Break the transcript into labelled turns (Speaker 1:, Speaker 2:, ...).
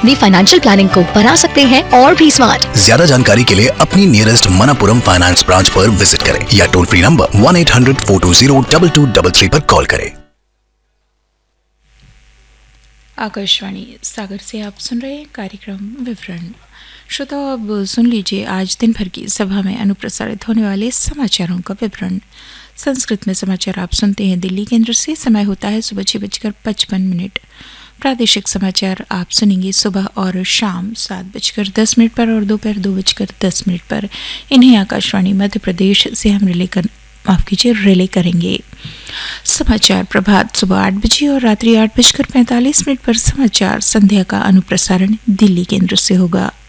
Speaker 1: अपनी financial planning को बना सकते हैं और भी स्मार्ट।
Speaker 2: ज्यादा जानकारी के लिए अपनी नियरेस्ट मनपुरम फाइनेंस ब्रांच पर विजिट करें या टोल फ्री नंबर 1-800-420-2233 पर कॉल करें।
Speaker 3: आकाशवाणी सागर से आप सुन रहे हैं कार्यक्रम विवरण। श्रोताओ, अब सुन लीजिए आज दिन भर की सभा में अनुप्रसारित होने वाले समाचारों का विवरण। संस्कृत में समाचार आप सुनते हैं दिल्ली केंद्र से। समय होता है सुबह 6:55। प्रादेशिक समाचार आप सुनेंगे सुबह और शाम 7:10 पर और दोपहर 2:10 पर। इन्हें आकाशवाणी मध्य प्रदेश से हम रिले करेंगे। समाचार प्रभात सुबह 8 बजे और रात्रि 8:45 पर समाचार संध्या का अनुप्रसारण दिल्ली केंद्र से होगा।